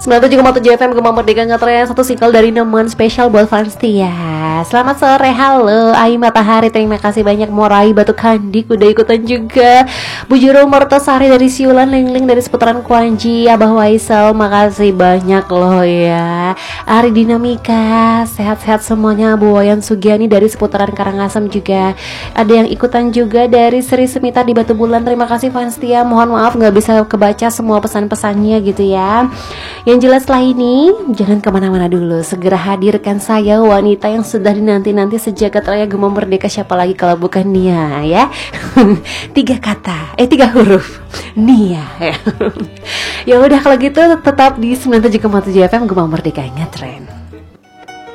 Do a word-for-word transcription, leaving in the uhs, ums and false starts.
sembilan puluh tujuh koma tujuh F M Gemah Merdeka ngetren. Satu single dari Nemen spesial buat fans Tia. Selamat sore, halo Ai Matahari, terima kasih banyak. Morai Batu Kandik udah ikutan juga. Bu Juru Mertosari dari Siulan, Ling-Ling dari seputaran Kuanji, Abah Waisal, makasih banyak loh ya. Ari Dinamika, sehat-sehat semuanya. Bu Wayan Sugiani dari seputaran Karangasem juga. Ada yang ikutan juga dari Sri Semita di Batu Bulan. Terima kasih fans Tia, mohon maaf nggak bisa kebaca semua pesan-pesannya gitu ya. Yang jelas setelah ini jangan kemana-mana dulu, segera hadirkan saya, wanita yang sudah dinanti-nanti sejagat raya Gemah Merdeka. Siapa lagi kalau bukan Nia ya. Tiga kata, eh tiga huruf, Nia ya. Ya udah kalau gitu tetap di sembilan puluh tujuh koma tujuh F M Gemah Merdeka ngetren.